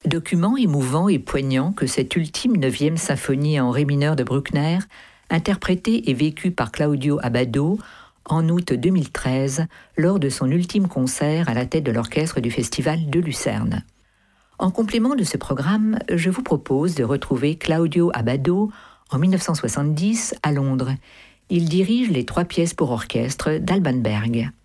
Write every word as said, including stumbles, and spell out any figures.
Document émouvant et poignant que cette ultime neuvième symphonie en ré mineur de Bruckner, interprétée et vécue par Claudio Abbado en août deux mille treize, lors de son ultime concert à la tête de l'orchestre du Festival de Lucerne. En complément de ce programme, je vous propose de retrouver Claudio Abbado en mille neuf cent soixante-dix à Londres. Il dirige les trois pièces pour orchestre d'Alban Berg.